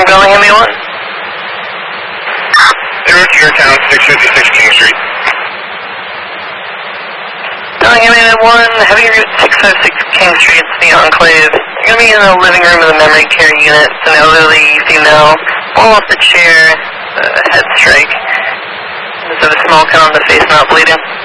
from Bellingham 1. Zero to your town, 656 King Street. Bellingham 1, heavy route 656 King Street, it's the Enclave. You're going to be in the living room of the memory care unit. It's an elderly female, fall off the chair, head strike. There's a small cut on the face, not bleeding.